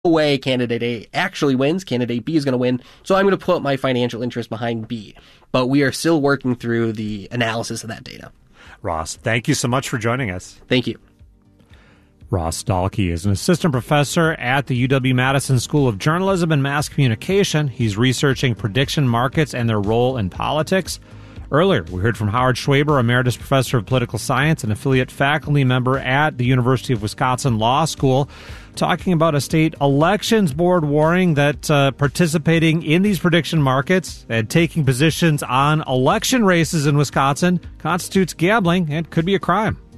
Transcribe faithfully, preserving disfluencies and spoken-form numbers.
way candidate A actually wins. Candidate B is going to win. So I'm going to put my financial interest behind B. But we are still working through the analysis of that data. Ross, thank you so much for joining us. Thank you. Ross Dahlke is an assistant professor at the U W-Madison School of Journalism and Mass Communication. He's researching prediction markets and their role in politics. Earlier, we heard from Howard Schwaber, Emeritus Professor of Political Science and affiliate faculty member at the University of Wisconsin Law School, talking about a state elections board warning that uh, participating in these prediction markets and taking positions on election races in Wisconsin constitutes gambling and could be a crime.